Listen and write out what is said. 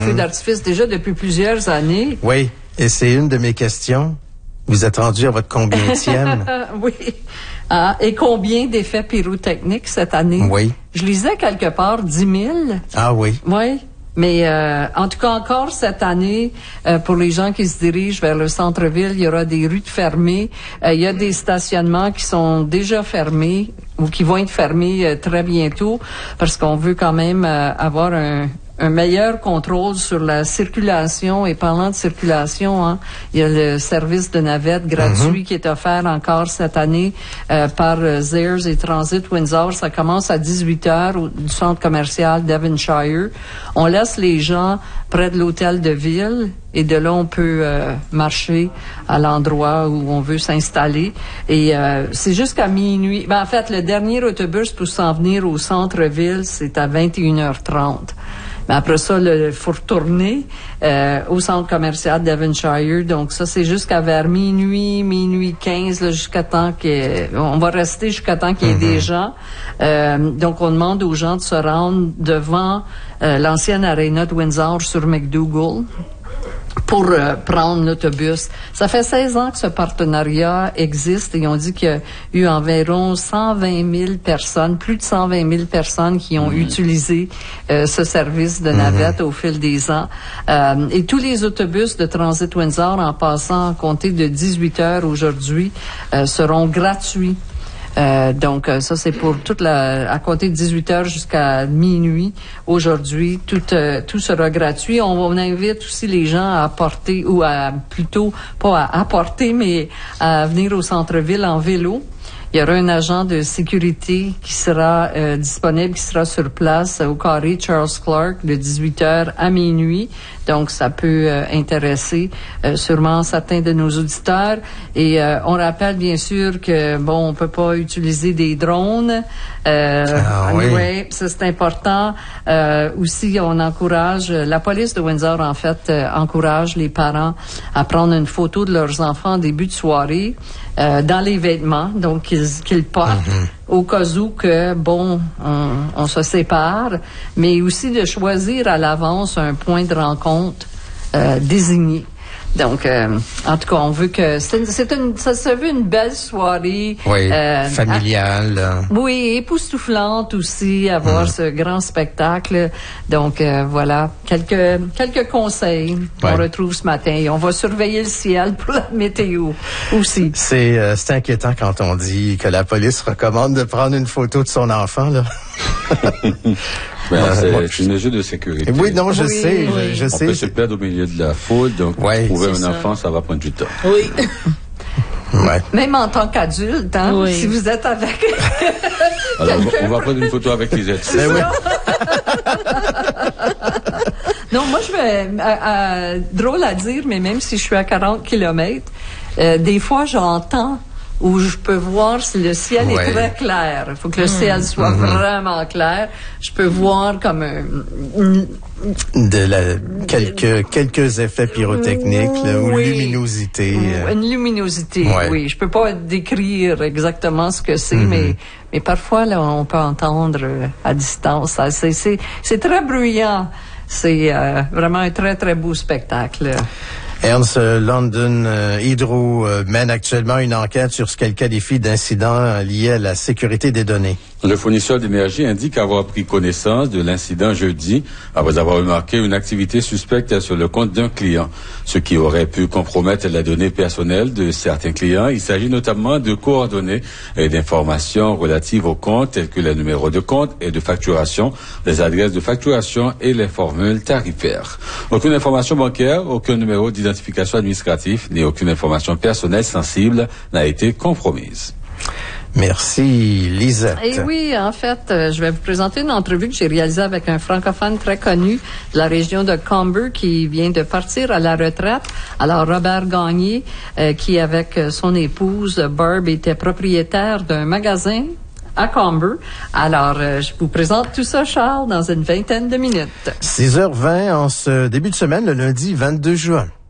feu d'artifice déjà depuis plusieurs années. Oui, et c'est une de mes questions. Vous êtes rendu à votre combienième? Oui. Ah, et combien d'effets pyrotechniques cette année? Oui. Je lisais quelque part 10 000. Ah oui. Oui. Mais en tout cas, encore cette année, pour les gens qui se dirigent vers le centre-ville, il y aura des rues fermées. Il y a des stationnements qui sont déjà fermés ou qui vont être fermés très bientôt parce qu'on veut quand même avoir un meilleur contrôle sur la circulation. Et parlant de circulation, hein, il y a le service de navette gratuit qui est offert encore cette année par Zehrs et Transit Windsor. Ça commence à 18h du centre commercial Devonshire. On laisse les gens près de l'hôtel de ville et de là, on peut marcher à l'endroit où on veut s'installer. Et c'est jusqu'à minuit. Ben, en fait, le dernier autobus pour s'en venir au centre-ville, c'est à 21h30. Mais après ça, il faut retourner au centre commercial Devonshire. Donc ça, c'est jusqu'à vers minuit 15, là, jusqu'à temps on va rester jusqu'à temps qu'il y ait des gens. Donc on demande aux gens de se rendre devant l'ancienne aréna de Windsor sur McDougall pour prendre l'autobus. Ça fait 16 ans que ce partenariat existe et on dit qu'il y a eu environ 120 000 personnes, plus de 120 000 personnes qui ont utilisé ce service de navette au fil des ans. Et tous les autobus de Transit Windsor, en passant à compter de 18 heures aujourd'hui, seront gratuits. Donc ça c'est pour à compter de 18h jusqu'à minuit aujourd'hui, tout sera gratuit. On invite aussi les gens à apporter ou à plutôt pas à apporter mais à venir au centre-ville en vélo. Il y aura un agent de sécurité qui sera disponible, qui sera sur place au carré Charles Clark de 18h à minuit. Donc, ça peut intéresser sûrement certains de nos auditeurs. Et on rappelle bien sûr que, bon, on peut pas utiliser des drones. Oui, ça c'est important. Aussi, on encourage, la police de Windsor, en fait, encourage les parents à prendre une photo de leurs enfants en début de soirée. Dans les vêtements, donc qu'ils portent, au cas où que, bon, on se sépare, mais aussi de choisir à l'avance un point de rencontre désigné. Donc, en tout cas, on veut que ça se veut une belle soirée. Oui, familiale. Oui, époustouflante aussi, à voir ce grand spectacle. Donc, voilà, quelques conseils qu'on retrouve ce matin. Et on va surveiller le ciel pour la météo aussi. C'est inquiétant quand on dit que la police recommande de prendre une photo de son enfant, là. C'est une mesure de sécurité. Oui, non, je sais. On peut se perdre au milieu de la foule, donc trouver un enfant, ça va prendre du temps. Oui. Même en tant qu'adulte, hein, si vous êtes avec alors, on va prendre une photo avec les aides. Non, moi, je vais... drôle à dire, mais même si je suis à 40 kilomètres, des fois, j'entends où je peux voir si le ciel est très clair. Il faut que le ciel soit vraiment clair. Je peux voir comme quelques effets pyrotechniques là, ou luminosité. Une luminosité, oui. Je peux pas décrire exactement ce que c'est, mais parfois là, on peut entendre à distance. C'est très bruyant. C'est vraiment un très très beau spectacle. Ernst, London Hydro mène actuellement une enquête sur ce qu'elle qualifie d'incident lié à la sécurité des données. Le fournisseur d'énergie indique avoir pris connaissance de l'incident jeudi après avoir remarqué une activité suspecte sur le compte d'un client, ce qui aurait pu compromettre la donnée personnelle de certains clients. Il s'agit notamment de coordonnées et d'informations relatives aux comptes tels que les numéros de compte et de facturation, les adresses de facturation et les formules tarifaires. Aucune information bancaire, aucun numéro d'identification administratif ni aucune information personnelle sensible n'a été compromise. Merci, Lisette. Et oui, en fait, je vais vous présenter une entrevue que j'ai réalisée avec un francophone très connu de la région de Comber qui vient de partir à la retraite. Alors, Robert Gagné, qui avec son épouse Barb était propriétaire d'un magasin à Comber. Alors, je vous présente tout ça, Charles, dans une vingtaine de minutes. 6h20 en ce début de semaine, le lundi 22 juin.